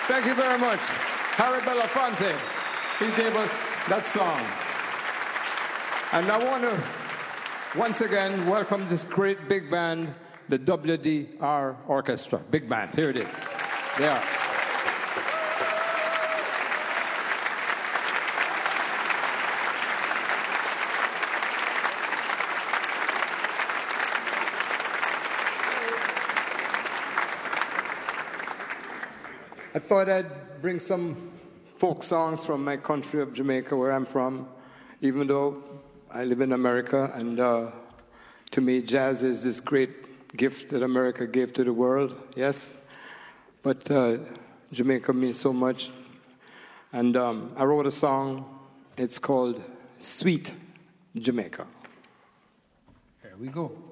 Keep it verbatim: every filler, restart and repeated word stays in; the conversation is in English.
Thank you very much. Harry Belafonte, he gave us that song. And I want to, once again, welcome this great big band, the W D R Orchestra. Big band, here it is. They are. I thought I'd bring some folk songs from my country of Jamaica, where I'm from, even though I live in America, and uh, to me, jazz is this great gift that America gave to the world, yes, but uh, Jamaica means so much, and um, I wrote a song, it's called Sweet Jamaica. Here we go.